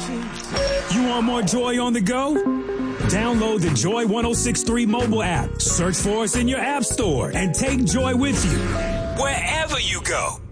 You want more Joy on the go? Download the Joy 106.3 mobile app. Search for us in your app store and take Joy with you wherever you go.